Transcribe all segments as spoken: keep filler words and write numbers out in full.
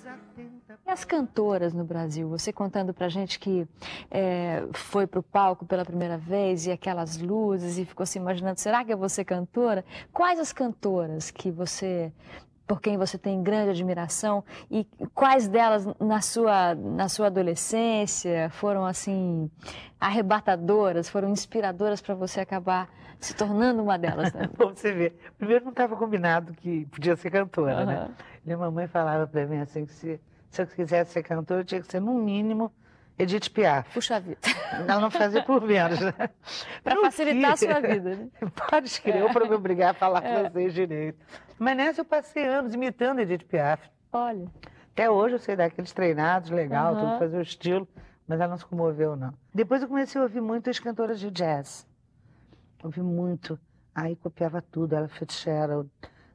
E as cantoras no Brasil? Você contando pra gente que é, foi pro palco pela primeira vez e aquelas luzes e ficou se imaginando, será que eu vou ser cantora? Quais as cantoras que você, por quem você tem grande admiração e quais delas na sua, na sua adolescência foram assim arrebatadoras, foram inspiradoras para você acabar se tornando uma delas? Né? Bom, você vê, primeiro não estava combinado que podia ser cantora, uhum. né? Minha mamãe falava para mim assim, que se, se eu quisesse ser cantora, eu tinha que ser no mínimo Edith Piaf. Puxa vida. Ela não fazia por menos, né? Para facilitar quis. a sua vida, né? Pode escrever, é. para me obrigar a falar é. francês direito. Mas nessa eu passei anos imitando Edith Piaf. Olha. Até hoje eu sei dar aqueles treinados, legal, uhum. tudo, fazer o estilo, mas ela não se comoveu, não. Depois eu comecei a ouvir muito as cantoras de jazz. Ouvi muito. Aí copiava tudo, ela Fitzgerald,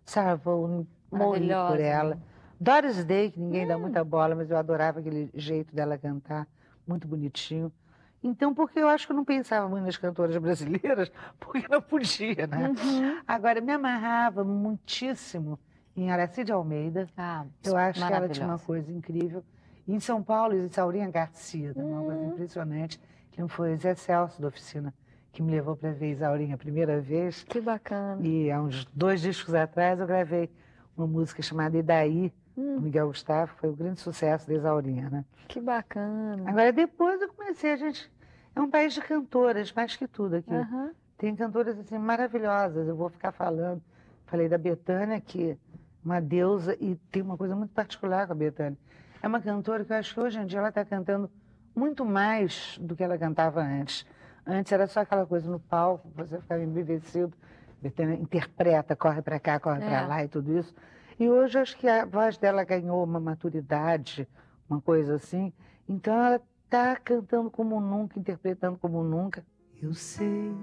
Sarah morri por ela. Doris Day, que ninguém hum. dá muita bola, mas eu adorava aquele jeito dela cantar, muito bonitinho. Então, porque eu acho que eu não pensava muito nas cantoras brasileiras, porque não podia, né? Uhum. Agora, me amarrava muitíssimo em Aracide Almeida. Ah, eu acho que ela tinha uma coisa incrível. E em São Paulo, Isaurinha Garcia, também hum. uma coisa impressionante. Que foi Zé Celso da Oficina, que me levou para ver Isaurinha a primeira vez. Que bacana. E há uns dois discos atrás eu gravei uma música chamada E Daí, hum. do Miguel Gustavo, foi o grande sucesso da Isaurinha, né? Que bacana. Agora, depois eu comecei, a gente... É um país de cantoras, mais que tudo aqui. Uhum. Tem cantoras, assim, maravilhosas, eu vou ficar falando. Falei da Bethânia, que é uma deusa, e tem uma coisa muito particular com a Bethânia. É uma cantora que eu acho que hoje em dia ela está cantando muito mais do que ela cantava antes. Antes era só aquela coisa no palco, você ficava embevecido, Bethânia interpreta, corre para cá, corre é. para lá e tudo isso. E hoje acho que a voz dela ganhou uma maturidade, uma coisa assim. Então ela está cantando como nunca, interpretando como nunca. Eu sei